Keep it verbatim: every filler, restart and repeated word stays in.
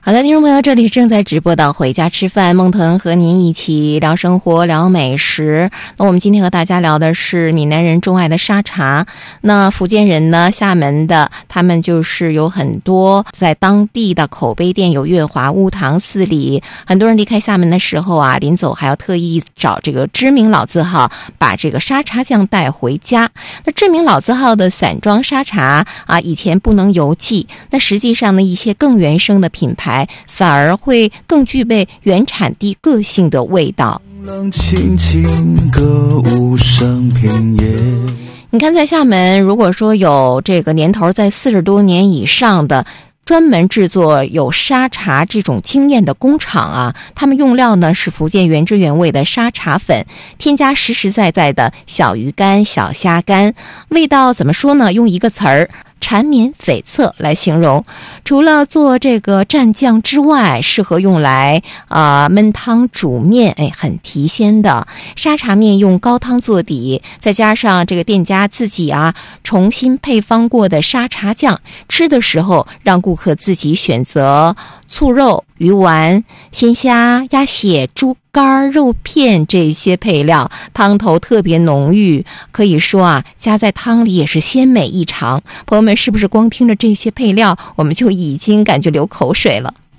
好的，听众朋友，这里正在直播的回家吃饭，梦豚和您一起聊生活聊美食。那我们今天和大家聊的是闽南人钟爱的沙茶。那福建人呢，厦门的，他们就是有很多在当地的口碑店，有月华、乌堂、四里。很多人离开厦门的时候啊，临走还要特意找这个知名老字号，把这个沙茶酱带回家。那知名老字号的散装沙茶啊，以前不能邮寄，那实际上呢，一些更原生的品牌反而会更具备原产地个性的味道。轻轻歌舞升平野。你看，在厦门，如果说有这个年头在四十多年以上的专门制作有沙茶这种经验的工厂啊，他们用料呢是福建原汁原味的沙茶粉，添加实实在在的小鱼干、小虾干，味道怎么说呢？用一个词儿，缠绵悱恻来形容。除了做这个蘸酱之外，适合用来啊、呃、焖汤煮面，哎，很提鲜的沙茶面，用高汤做底，再加上这个店家自己啊重新配方过的沙茶酱，吃的时候让顾客自己选择醋肉、鱼丸、鲜虾、鸭血、猪肝、肉片这些配料，汤头特别浓郁，可以说啊，加在汤里也是鲜美异常。朋友们，是不是光听着这些配料，我们就已经感觉流口水了？